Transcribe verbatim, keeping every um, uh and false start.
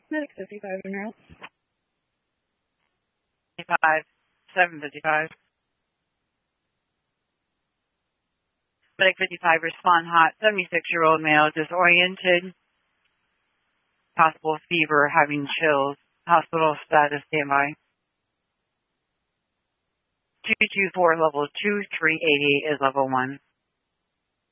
Medic fifty-five in route. fifty-five, seven fifty-five. Medic fifty-five, respond hot, seventy-six-year-old male, disoriented, possible fever, having chills, hospital status standby. two two four, level two three eight eight is level one.